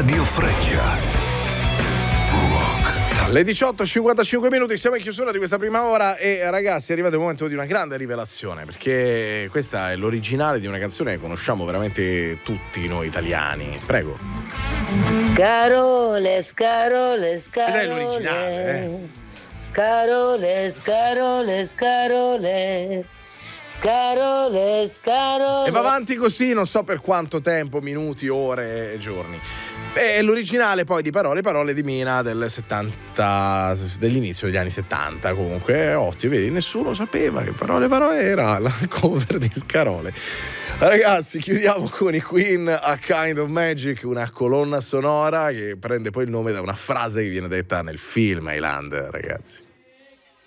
Radio Freccia. Le 18:55 minuti, siamo in chiusura di questa prima ora e ragazzi è arrivato il momento di una grande rivelazione, perché questa è l'originale di una canzone che conosciamo veramente tutti noi italiani. Prego. Scarole, scarole, scarole. Questa è l'originale, Scarole, scarole, scarole. Scarole, scarole. E va avanti così non so per quanto tempo, minuti, ore e giorni. E l'originale poi di Parole di Mina del 70, dell'inizio degli anni 70, comunque è ottimo, vedi, nessuno sapeva che Parole era la cover di Scarole. Ragazzi, chiudiamo con i Queen, A Kind of Magic, una colonna sonora che prende poi il nome da una frase che viene detta nel film Highlander, ragazzi.